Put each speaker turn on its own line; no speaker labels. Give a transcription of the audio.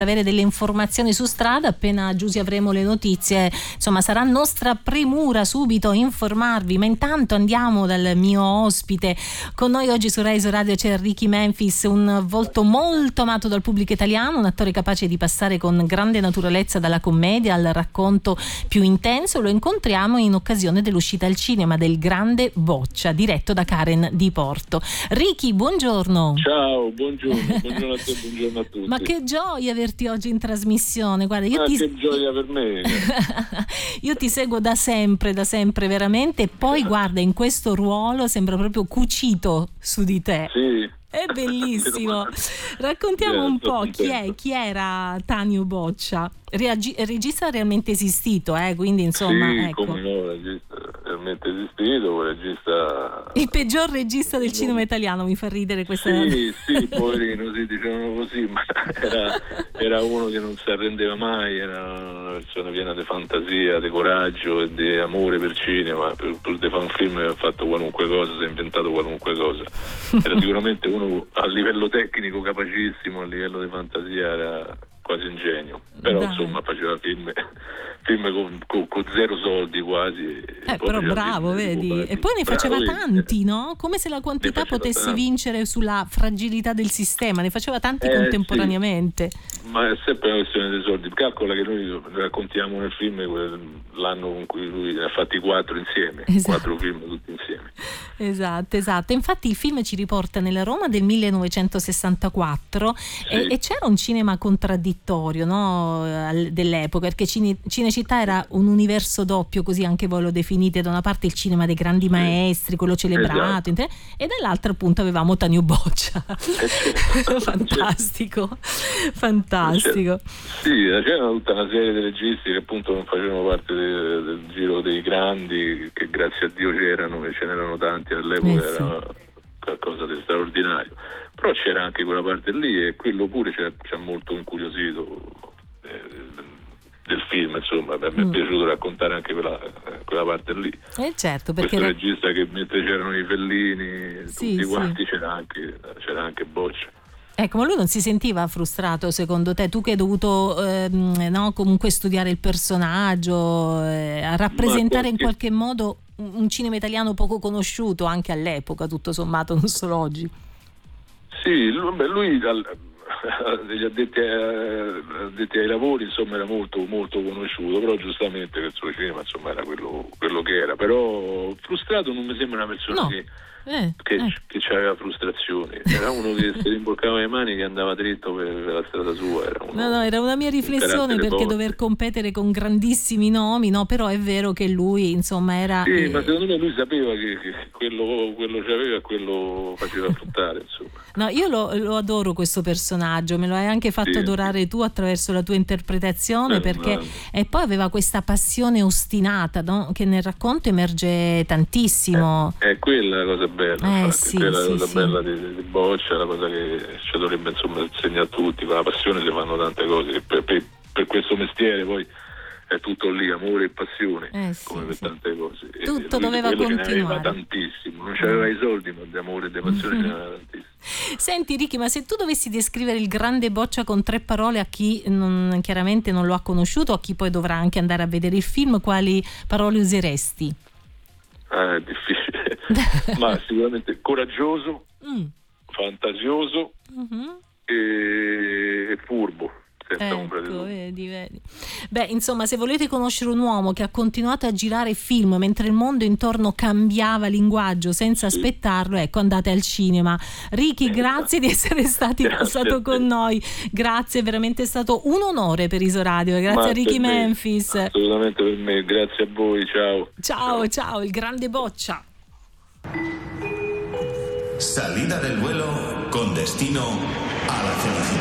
avere delle informazioni su strada. Appena Giusy avremo le notizie, insomma sarà nostra premura subito informarvi, ma intanto andiamo dal mio ospite. Con noi oggi su Rai Radio c'è Ricky Memphis, un volto molto amato dal pubblico italiano, un attore capace di passare con grande naturalezza dalla commedia al racconto più intenso. Lo incontriamo in occasione dell'uscita al cinema del Grande Boccia, diretto da Karen Di Porto. Ricky, buongiorno.
Ciao, buongiorno a te, buongiorno a tutti.
Ma che gioia averti oggi in trasmissione. Guarda,
che gioia per me.
Io ti seguo da sempre veramente, e poi guarda, in questo ruolo sembra proprio cucito su di te.
Sì.
È bellissimo. Raccontiamo un po' chi era Tanio Boccia. Regista realmente esistito, quindi insomma,
sì,
ecco.
Come no, regista realmente esistito, regista.
Il peggior regista del cinema italiano, mi fa ridere questa.
Sì, poverino, si dicevano così, ma era uno che non si arrendeva mai, era una persona piena di fantasia, di coraggio e di amore per cinema. Pur di fare un film ha fatto qualunque cosa, si è inventato qualunque cosa. Era sicuramente uno a livello tecnico capacissimo, a livello di fantasia era quasi un genio, però insomma faceva film con zero soldi quasi,
però bravo, vedi, e poi ne faceva tanti, no? Come se la quantità potesse vincere sulla fragilità del sistema, ne faceva tanti contemporaneamente.
Sì. Ma è sempre una questione dei soldi. Calcola che noi raccontiamo nel film l'anno con cui lui ne ha fatti 4 insieme, esatto. 4 film tutti insieme.
Esatto. Infatti il film ci riporta nella Roma del 1964 e c'era un cinema contraddittorio, no? Dell'epoca, perché Cinecittà era un universo doppio, così anche voi lo definite, da una parte il cinema dei grandi maestri, quello celebrato, esatto. E dall'altra appunto avevamo Tanio Boccia. Fantastico.
Sì, c'era tutta una serie di registi che appunto non facevano parte del giro dei grandi, che grazie a Dio c'erano, e ce n'erano tanti all'epoca, era qualcosa di straordinario. Però c'era anche quella parte lì, e quello pure ci ha molto incuriosito del film, insomma, mi è piaciuto raccontare anche quella parte lì.
Certo, perché
questo regista che mentre c'erano i Fellini, tutti quanti, c'era anche Boccia.
Ecco, ma lui non si sentiva frustrato, secondo te? Tu che hai dovuto comunque studiare il personaggio, a rappresentare in qualche modo un cinema italiano poco conosciuto anche all'epoca, tutto sommato, non solo oggi. Sì,
lui degli addetti ai lavori, insomma, era molto molto conosciuto, però giustamente il suo cinema, insomma, era quello che era. Però frustrato non mi sembra una persona che aveva frustrazioni, era uno che si rimboccava le mani, che andava dritto per la strada sua.
Era una mia riflessione, perché dover competere con grandissimi nomi, no? Però è vero che lui, insomma, era.
Sì, ma secondo me lui sapeva che quello c'aveva e quello faceva fruttare, insomma.
No, io lo adoro questo personaggio, me lo hai anche fatto adorare tu attraverso la tua interpretazione, perché e poi aveva questa passione ostinata, no? Che nel racconto emerge tantissimo.
È quella la cosa bella, quella è la cosa bella di Boccia, la cosa che ci dovrebbe, insomma, insegnare a tutti. Con la passione si fanno tante cose, per questo mestiere poi è tutto lì, amore e passione, come per tante cose.
Tutto doveva continuare. Ce n'aveva
tantissimo, non c'aveva i soldi, ma di amore e di passione ce n'aveva tantissimo.
Senti Ricky, ma se tu dovessi descrivere il Grande Boccia con 3 parole a chi chiaramente non lo ha conosciuto, a chi poi dovrà anche andare a vedere il film, quali parole useresti?
È difficile, ma sicuramente coraggioso, fantasioso e furbo.
Vedi. Beh, insomma, se volete conoscere un uomo che ha continuato a girare film mentre il mondo intorno cambiava linguaggio senza aspettarlo, ecco, andate al cinema. Ricky, grazie di essere stato con noi, grazie, è veramente stato un onore per Isoradio. Grazie a Ricky Memphis.
Assolutamente per me, grazie a voi,
ciao, il Grande Boccia.
Salida del vuelo con destino a la felicidad.